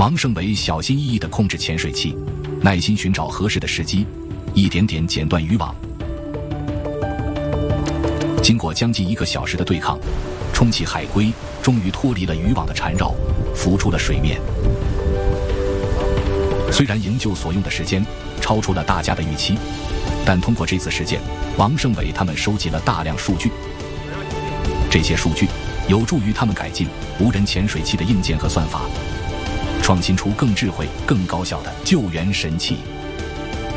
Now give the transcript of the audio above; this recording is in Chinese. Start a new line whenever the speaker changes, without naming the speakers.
王胜伟小心翼翼地控制潜水器，耐心寻找合适的时机，一点点剪断渔网。经过将近1个小时的对抗，充气海龟终于脱离了渔网的缠绕，浮出了水面。虽然营救所用的时间超出了大家的预期，但通过这次事件，王胜伟他们收集了大量数据。这些数据有助于他们改进无人潜水器的硬件和算法，创新出更智慧、更高效的救援神器。